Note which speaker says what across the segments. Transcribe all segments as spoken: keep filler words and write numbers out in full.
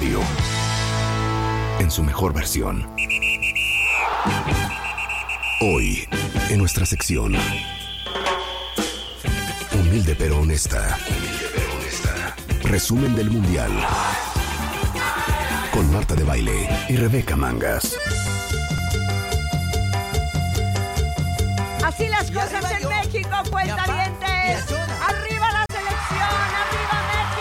Speaker 1: Radio. En su mejor versión. Hoy, en nuestra sección. Humilde pero honesta. Humilde pero honesta. Resumen del Mundial. Con Marta de Baile y Rebeca Mangas.
Speaker 2: Así las cosas en México, cuentavientes. ¡Arriba la selección! ¡Arriba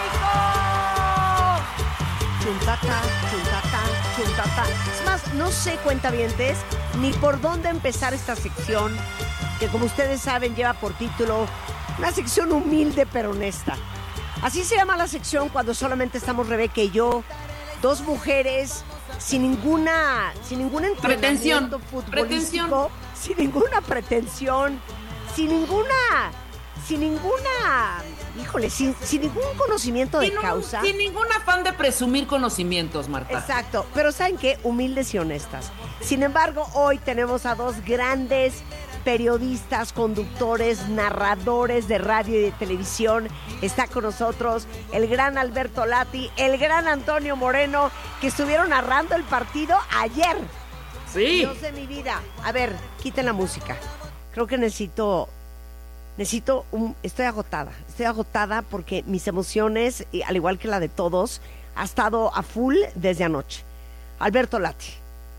Speaker 2: México! Chuntata, chuntata, chuntata. Es más, no sé, cuentavientes, ni por dónde empezar esta sección, que como ustedes saben lleva por título una sección humilde pero honesta. Así se llama la sección cuando solamente estamos Rebeca y yo, dos mujeres sin ninguna, sin ningún entrenamiento futbolístico, pretensión. sin ninguna pretensión, sin ninguna, sin ninguna, híjole, sin, sin ningún conocimiento de
Speaker 3: sin un,
Speaker 2: causa.
Speaker 3: Sin ningún afán de presumir conocimientos, Marta.
Speaker 2: Exacto, pero ¿saben qué? Humildes y honestas. Sin embargo, hoy tenemos a dos grandes periodistas, conductores, narradores de radio y de televisión. Está con nosotros el gran Alberto Lati, el gran Antonio Moreno, que estuvieron narrando el partido ayer.
Speaker 3: Sí.
Speaker 2: Dios de mi vida. A ver, quiten la música. Creo que necesito, necesito un, estoy agotada, estoy agotada porque mis emociones, al igual que la de todos, ha estado a full desde anoche. Alberto Lati.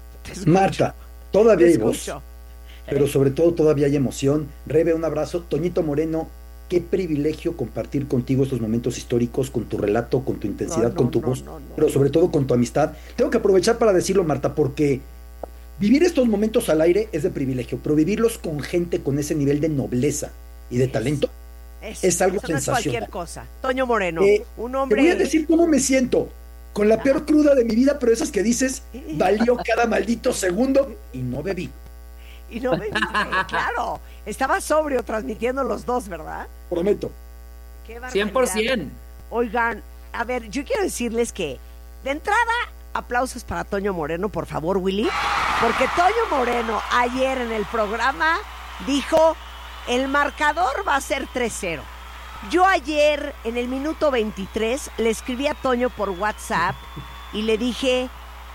Speaker 4: Marta, todavía hay voz.
Speaker 2: Escucho.
Speaker 4: Pero sobre todo todavía hay emoción. Rebe, un abrazo. Toñito Moreno, qué privilegio compartir contigo estos momentos históricos, con tu relato, con tu intensidad, no, no, con tu no, voz, no, no, pero sobre todo con tu amistad. Tengo que aprovechar para decirlo, Marta, porque vivir estos momentos al aire es de privilegio, pero vivirlos con gente con ese nivel de nobleza y de talento es, es algo
Speaker 2: eso
Speaker 4: sensacional.
Speaker 2: No es cualquier cosa. Toño Moreno,
Speaker 4: eh,
Speaker 2: un hombre...
Speaker 4: Te voy a decir cómo me siento. Con la peor cruda de mi vida, pero esas que dices, valió cada maldito segundo y no bebí.
Speaker 2: Y no me viste, claro. Estaba sobrio transmitiendo los dos, ¿verdad?
Speaker 4: Prometo.
Speaker 2: Qué
Speaker 3: cien por ciento.
Speaker 2: Oigan, a ver, yo quiero decirles que, de entrada, aplausos para Toño Moreno, por favor, Willy. Porque Toño Moreno, ayer en el programa, dijo, el marcador va a ser tres cero. Yo ayer, en el minuto veintitrés, le escribí a Toño por WhatsApp y le dije,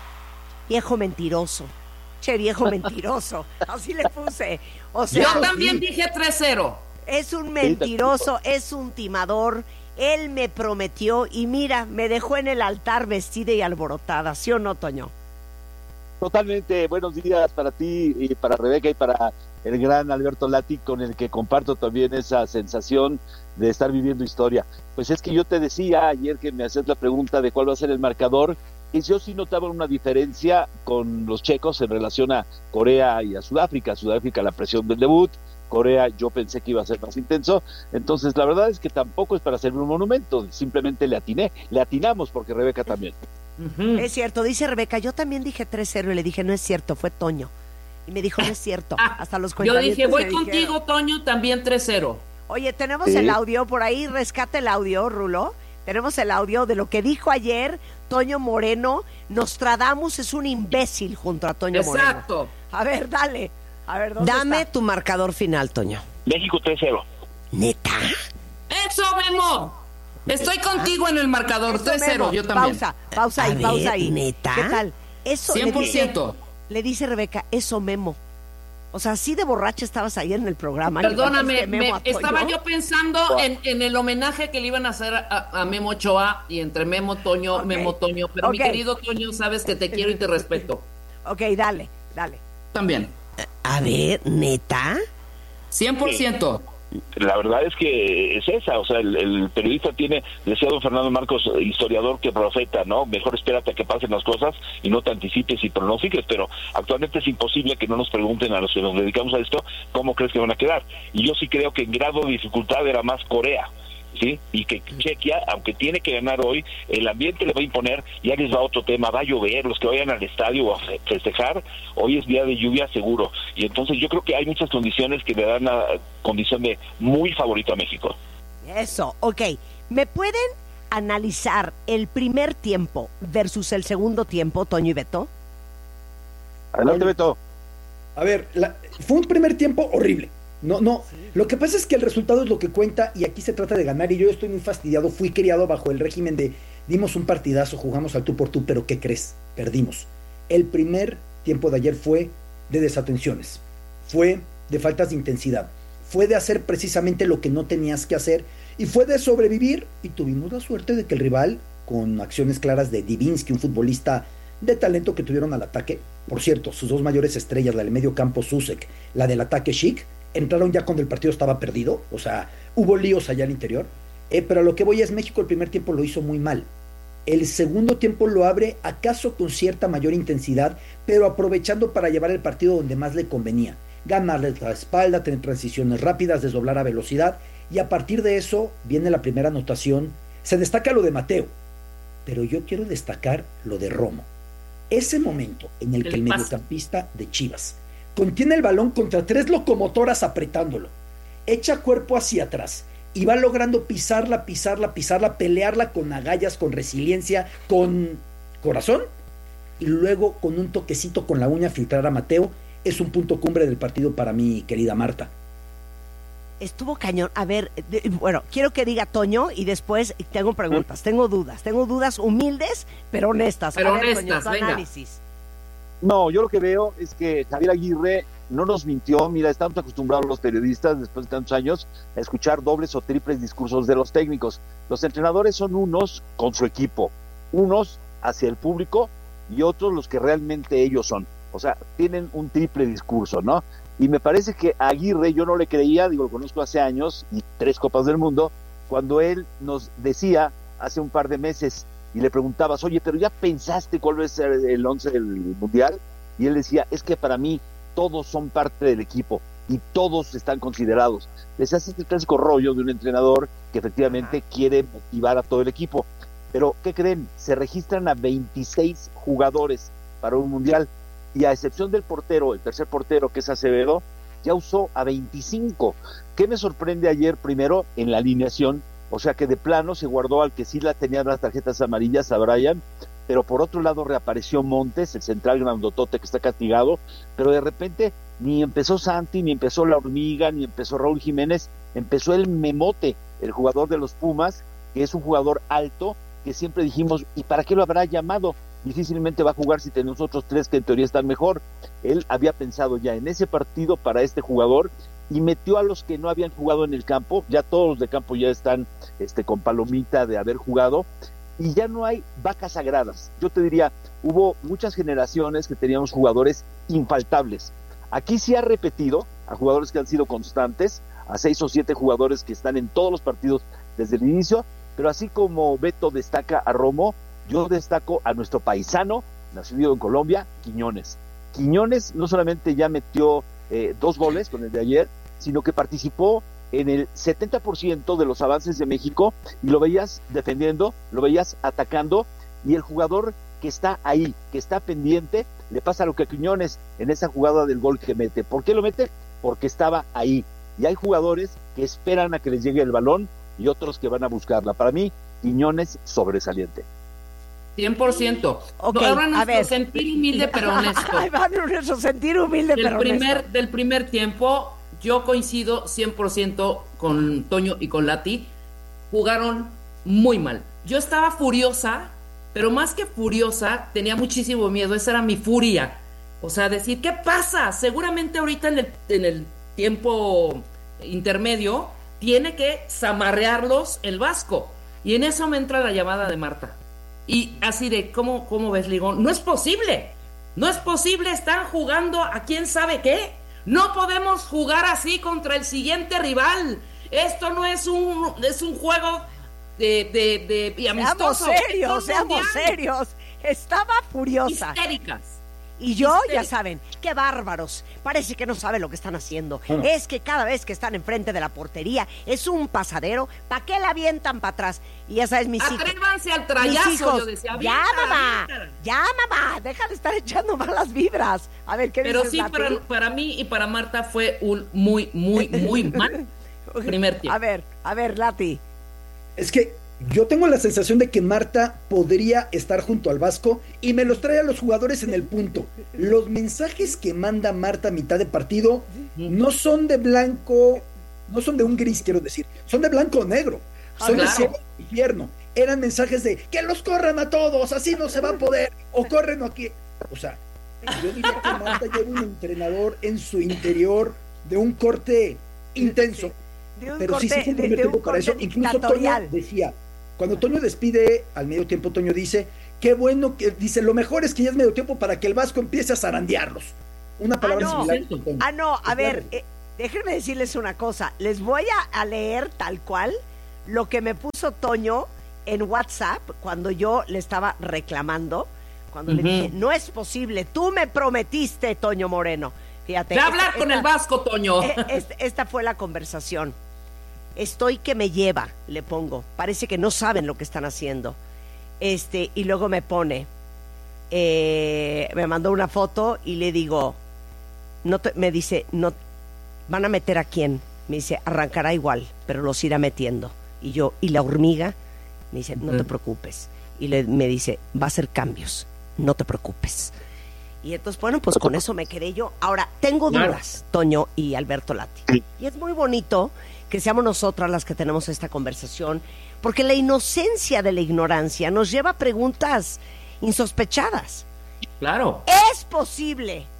Speaker 2: viejo mentiroso. Che, viejo mentiroso, así le puse. O sea,
Speaker 3: yo también dije tres cero.
Speaker 2: Es un mentiroso, es un timador. Él me prometió y mira, me dejó en el altar vestida y alborotada. ¿Sí o no, Toño?
Speaker 5: Totalmente. Buenos días para ti y para Rebeca y para el gran Alberto Lati, con el que comparto también esa sensación de estar viviendo historia. Pues es que yo te decía ayer que me hacías la pregunta de cuál va a ser el marcador, y yo sí notaba una diferencia con los checos en relación a Corea y a Sudáfrica. Sudáfrica, la presión del debut. Corea, yo pensé que iba a ser más intenso. Entonces, la verdad es que tampoco es para hacer un monumento. Simplemente le atiné. Le atinamos porque Rebeca también.
Speaker 2: Uh-huh. Es cierto, dice Rebeca. Yo también dije tres cero y le dije, no es cierto, fue Toño. Y me dijo, no es cierto. Hasta los
Speaker 3: yo dije, voy contigo,
Speaker 2: dijeron.
Speaker 3: Toño, también tres cero.
Speaker 2: Oye, tenemos ¿Sí? el audio por ahí. Rescata el audio, Rulo. Tenemos el audio de lo que dijo ayer Toño Moreno. Nostradamus es un imbécil junto a Toño
Speaker 3: Exacto.
Speaker 2: Moreno.
Speaker 3: Exacto.
Speaker 2: A ver, dale. A ver, ¿dónde
Speaker 6: Dame
Speaker 2: está?
Speaker 6: tu marcador final, Toño.
Speaker 7: México tres cero.
Speaker 6: ¿Neta?
Speaker 3: ¡Eso, Memo! Estoy contigo en el marcador, tres cero, yo también.
Speaker 2: Pausa, pausa ahí,
Speaker 6: A
Speaker 2: pausa
Speaker 6: ver,
Speaker 2: ahí.
Speaker 6: ¿neta?
Speaker 2: ¿Qué tal? Eso
Speaker 3: cien por ciento.
Speaker 2: Le dice, le dice Rebeca, eso, Memo. O sea, así de borracha estabas ayer en el programa.
Speaker 3: Perdóname, me, estaba yo pensando en, en el homenaje que le iban a hacer a, a Memo Ochoa, y entre Memo, Toño, okay. Memo, Toño. Pero okay. mi querido Toño, sabes que te quiero y te respeto.
Speaker 2: Ok, dale, dale.
Speaker 3: También.
Speaker 6: A ver, ¿neta?
Speaker 3: cien por ciento.
Speaker 7: La verdad es que es esa, o sea, el, el periodista tiene, decía don Fernando Marcos, historiador que profeta, ¿no? Mejor espérate a que pasen las cosas y no te anticipes y pronostiques, pero actualmente es imposible que no nos pregunten a los que nos dedicamos a esto cómo crees que van a quedar. Y yo sí creo que en grado de dificultad era más Corea, ¿sí? Y que Chequia, aunque tiene que ganar hoy, el ambiente le va a imponer. Ya les va otro tema, va a llover, los que vayan al estadio a festejar, hoy es día de lluvia seguro, y entonces yo creo que hay muchas condiciones que le dan la condición de muy favorito a México.
Speaker 2: Eso, ok. ¿Me pueden analizar el primer tiempo versus el segundo tiempo, Toño y Beto?
Speaker 5: Adelante, Beto.
Speaker 4: A ver, la, fue un primer tiempo horrible. No, no, sí. Lo que pasa es que el resultado es lo que cuenta y aquí se trata de ganar, y yo estoy muy fastidiado. Fui criado bajo el régimen de dimos un partidazo, jugamos al tú por tú, pero ¿qué crees? Perdimos. El primer tiempo de ayer fue de desatenciones, fue de faltas de intensidad, fue de hacer precisamente lo que no tenías que hacer y fue de sobrevivir, y tuvimos la suerte de que el rival, con acciones claras de Divinsky, un futbolista de talento que tuvieron al ataque, por cierto, sus dos mayores estrellas, la del medio campo Susek, la del ataque Schick, entraron ya cuando el partido estaba perdido, o sea, hubo líos allá al interior, eh, pero a lo que voy es, México el primer tiempo lo hizo muy mal. El segundo tiempo lo abre acaso con cierta mayor intensidad, pero aprovechando para llevar el partido donde más le convenía, ganarle la espalda, tener transiciones rápidas, desdoblar a velocidad, y a partir de eso viene la primera anotación. Se destaca lo de Mateo, pero yo quiero destacar lo de Romo. Ese momento en el que el mediocampista de Chivas contiene el balón contra tres locomotoras apretándolo, echa cuerpo hacia atrás y va logrando pisarla, pisarla, pisarla, pelearla con agallas, con resiliencia, con corazón, y luego con un toquecito con la uña filtrar a Mateo, es un punto cumbre del partido para mí, querida Marta.
Speaker 2: Estuvo cañón. A ver, de, bueno, quiero que diga Toño y después tengo preguntas, tengo dudas, tengo dudas humildes, pero honestas.
Speaker 3: Pero
Speaker 2: a ver,
Speaker 3: honestas,
Speaker 2: Toño, tu
Speaker 3: venga.
Speaker 2: análisis.
Speaker 5: No, yo lo que veo es que Javier Aguirre no nos mintió. Mira, estamos acostumbrados los periodistas después de tantos años a escuchar dobles o triples discursos de los técnicos. Los entrenadores son unos con su equipo, unos hacia el público y otros los que realmente ellos son. O sea, tienen un triple discurso, ¿no? Y me parece que a Aguirre yo no le creía, digo, lo conozco hace años y tres Copas del Mundo, cuando él nos decía hace un par de meses y le preguntabas, oye, pero ¿ya pensaste cuál va a ser el once del Mundial? Y él decía, es que para mí todos son parte del equipo y todos están considerados. Les hace este clásico rollo de un entrenador que efectivamente quiere motivar a todo el equipo. Pero, ¿qué creen? Se registran a veintiséis jugadores para un Mundial. Y a excepción del portero, el tercer portero que es Acevedo, ya usó a veinticinco. ¿Qué me sorprende ayer? Primero, en la alineación, o sea que de plano se guardó al que sí la tenía las tarjetas amarillas, a Brian, pero por otro lado reapareció Montes, el central grandotote que está castigado, pero de repente ni empezó Santi, ni empezó La Hormiga, ni empezó Raúl Jiménez, empezó el Memote, el jugador de los Pumas, que es un jugador alto, que siempre dijimos, ¿y para qué lo habrá llamado? Difícilmente va a jugar si tenemos otros tres que en teoría están mejor. Él había pensado ya en ese partido para este jugador y metió a los que no habían jugado en el campo. Ya todos los de campo ya están este, con palomita de haber jugado y ya no hay vacas sagradas. Yo te diría, hubo muchas generaciones que teníamos jugadores infaltables. Aquí sí ha repetido a jugadores que han sido constantes, a seis o siete jugadores que están en todos los partidos desde el inicio, pero así como Beto destaca a Romo, yo destaco a nuestro paisano, nacido en Colombia, Quiñones. Quiñones no solamente ya metió eh, dos goles con el de ayer, sino que participó en el setenta por ciento de los avances de México y lo veías defendiendo, lo veías atacando, y el jugador que está ahí, que está pendiente, le pasa lo que a Quiñones en esa jugada del gol que mete. ¿Por qué lo mete? Porque estaba ahí. Y hay jugadores que esperan a que les llegue el balón y otros que van a buscarla. Para mí, Quiñones sobresaliente.
Speaker 3: cien por ciento.
Speaker 2: Okay,
Speaker 3: ahora
Speaker 2: a
Speaker 3: nuestro
Speaker 2: ver.
Speaker 3: sentir humilde pero honesto.
Speaker 2: Ay, va nuestro sentir humilde
Speaker 3: del
Speaker 2: pero
Speaker 3: primer,
Speaker 2: honesto.
Speaker 3: Del primer tiempo, yo coincido cien por ciento con Toño y con Lati. Jugaron muy mal. Yo estaba furiosa, pero más que furiosa, tenía muchísimo miedo. Esa era mi furia. O sea, decir, ¿qué pasa? Seguramente ahorita en el, en el tiempo intermedio tiene que zamarrearlos el Vasco. Y en eso me entra la llamada de Marta. Y así de, ¿cómo, cómo ves, Ligón? No es posible, no es posible, están jugando a quién sabe qué. No podemos jugar así contra el siguiente rival. Esto no es un, es un juego de, de, de amistoso.
Speaker 2: Seamos serios, seamos serios. Estaba furiosa.
Speaker 3: Histéricas.
Speaker 2: Y yo, ya saben, qué bárbaros. Parece que no saben lo que están haciendo.
Speaker 4: Mm.
Speaker 2: Es que cada vez que están enfrente de la portería es un pasadero. ¿Para qué la avientan para atrás? Y ya sabes, mis hijos.
Speaker 3: Atrévanse al
Speaker 2: Mis
Speaker 3: trayazo,
Speaker 2: hijos,
Speaker 3: yo decía.
Speaker 2: ya,
Speaker 3: avienta,
Speaker 2: mamá.
Speaker 3: avienta.
Speaker 2: Ya, mamá. Deja de estar echando malas vibras. A ver, ¿qué
Speaker 3: Pero
Speaker 2: dices,
Speaker 3: sí,
Speaker 2: Lati?
Speaker 3: para, para mí y para Marta fue un muy, muy, muy mal primer tiempo.
Speaker 2: A ver, a ver, Lati.
Speaker 4: Es que yo tengo la sensación de que Marta podría estar junto al Vasco y me los trae a los jugadores en el punto. Los mensajes que manda Marta a mitad de partido no son de blanco, no son de un gris, quiero decir, son de blanco o negro,
Speaker 3: Ah,
Speaker 4: son
Speaker 3: claro.
Speaker 4: de cielo e infierno. eran mensajes de que los corran a todos, así no se va a poder, o corren aquí. O sea, yo diría que Marta lleva un entrenador en su interior de un corte intenso,
Speaker 2: de un
Speaker 4: pero
Speaker 2: corte,
Speaker 4: sí se fue un primer
Speaker 2: de, de
Speaker 4: tiempo para eso. Incluso Toño decía, cuando Toño despide al medio tiempo, Toño dice, qué bueno que, dice, lo mejor es que ya es medio tiempo para que el Vasco empiece a zarandearlos. Una palabra
Speaker 2: ah, no.
Speaker 4: similar.
Speaker 2: Ah, no, a
Speaker 4: pues
Speaker 2: ver,
Speaker 4: claro.
Speaker 2: eh, déjenme decirles una cosa, les voy a, a leer tal cual lo que me puso Toño en WhatsApp cuando yo le estaba reclamando, cuando uh-huh. le dije, no es posible, tú me prometiste, Toño Moreno. Fíjate.
Speaker 3: De hablar esta, con esta, el Vasco, Toño.
Speaker 2: Esta, esta fue la conversación. Estoy que me lleva, le pongo. Parece que no saben lo que están haciendo. Este, y luego me pone, eh, me mandó una foto y le digo, no te, me dice, no, ¿van a meter a quién? Me dice, arrancará igual, pero los irá metiendo. Y yo, ¿y la hormiga? Me dice, no te preocupes. Y le, me dice, va a hacer cambios, no te preocupes. Y entonces, bueno, pues con eso me quedé yo. Ahora, tengo dudas, Toño y Alberto Lati. Y es muy bonito que seamos nosotras las que tenemos esta conversación, porque la inocencia de la ignorancia nos lleva a preguntas insospechadas.
Speaker 3: Claro.
Speaker 2: ¿Es posible